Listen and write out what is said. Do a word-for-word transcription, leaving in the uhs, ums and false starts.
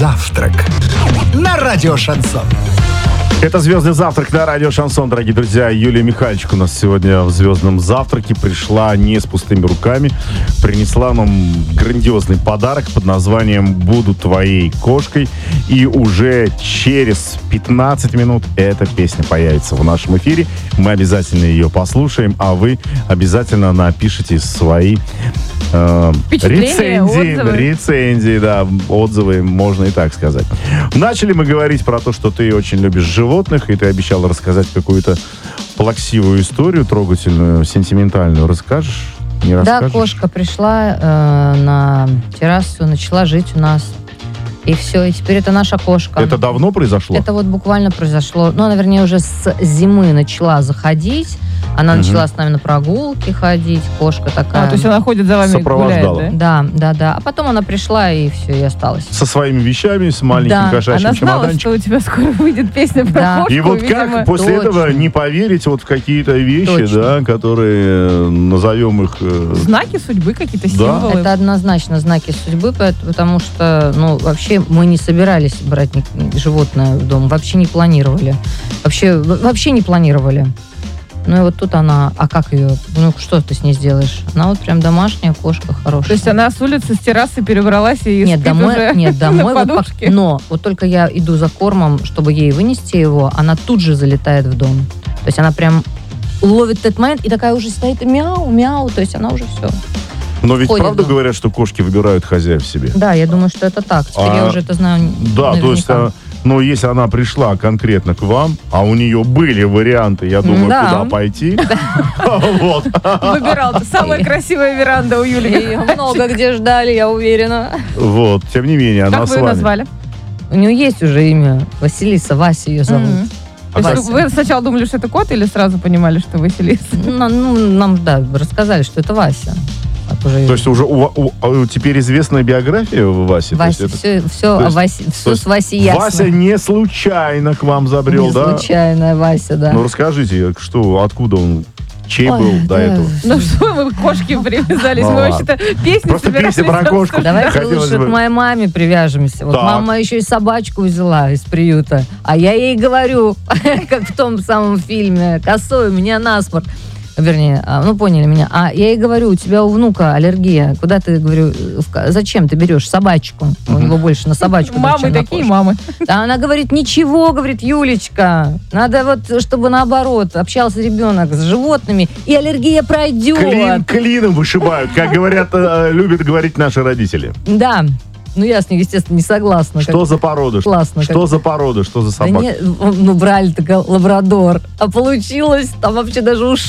завтрак» на радио «Шансон». Это «Звездный завтрак» на радио «Шансон», дорогие друзья. Юлия Михальчик у нас сегодня в «Звездном завтраке». Пришла не с пустыми руками. Принесла нам грандиозный подарок под названием «Буду твоей кошкой». И уже через пятнадцать минут эта песня появится в нашем эфире. Мы обязательно ее послушаем, а вы обязательно напишите свои э, рецензии. Отзывы. Рецензии, да, отзывы, можно и так сказать. Начали мы говорить про то, что ты очень любишь животных, и ты обещал рассказать какую-то плаксивую историю, трогательную, сентиментальную. Расскажешь? Не расскажешь? Да, кошка пришла э, на террасу, начала жить у нас. И все, и теперь это наша кошка. Это давно произошло? Это вот буквально произошло. Ну, она, вернее, уже с зимы начала заходить. Она Мгм. начала с нами на прогулки ходить. Кошка такая. А, то есть она ходит за вами, Сопровождала. гуляет, да? Да, да, да. А потом она пришла, и все, и осталась. Со своими вещами, с маленьким Да. кошачьим Она знала, чемоданчиком. что у тебя скоро выйдет песня про Да. кошку, И вот видимо. как после Точно. этого не поверить вот в какие-то вещи, Точно. да, которые, э, назовем их... э, Знаки судьбы, какие-то Да. символы. Это однозначно знаки судьбы, поэт- потому что, ну, вообще мы не собирались брать ни- животное в дом, вообще не планировали. Вообще, в- вообще не планировали. Ну и вот тут она, а как ее, ну что ты с ней сделаешь? Она вот прям домашняя кошка хорошая. То есть она с улицы, с террасы перебралась и Нет, спит домой, уже нет, домой. на вот пок- подушке. но вот только я иду за кормом, чтобы ей вынести его, она тут же залетает в дом. То есть она прям ловит этот момент и такая уже стоит и мяу, мяу, то есть она уже все. Но ведь ходит правда дома. говорят, что кошки выбирают хозяев себе? Да, я думаю, что это так. Теперь А, я уже это знаю. Да, то есть, наверняка. а, но если она пришла конкретно к вам, а у нее были варианты, я думаю, Да. куда пойти. Вот. Выбирал. Самая красивая веранда у Юли. Ее много где ждали, я уверена. Вот, тем не менее, она Как с вы ее вами. назвали? У нее есть уже имя. Василиса, Вася ее зовут. Мгм. А То есть Вася. Вы сначала думали, что это кот, или сразу понимали, что Василиса? Ну, ну, нам, да, рассказали, что это Вася. Так уже То есть уже у, у- у- теперь известная биография у Васи? То есть Вася, это- все, все, то есть- Васе, то все есть с Васей ясно. Вася не случайно к вам забрел, Не да? случайная Вася, да. Ну расскажите, что, откуда он, чей Ой, был до да. этого? Ну что вы к кошке привязались? Ну Мы ладно. вообще-то песни Просто собирались песня про кошку. Давайте Хотелось лучше бы. к моей маме привяжемся. Вот Так. мама еще и собачку взяла из приюта. А я ей говорю, как в том самом фильме, косой, у меня насморк. Вернее, а, ну поняли меня. А я ей говорю, у тебя у внука аллергия. Куда ты, говорю, в ка- зачем ты берешь собачку? У него больше на собачку. даже, Мамы чем на такие кошку. мамы. А она говорит, ничего, говорит, Юлечка. Надо вот, чтобы наоборот, общался ребенок с животными, и аллергия пройдет. Клин клином вышибают, как говорят, э, любят говорить наши родители. Да. Ну, я с ней, естественно, не согласна. Что как- за порода? Классно, Что как- за порода? Что за Да собака? не, ну, брали такой лабрадор. А получилось, там вообще даже уши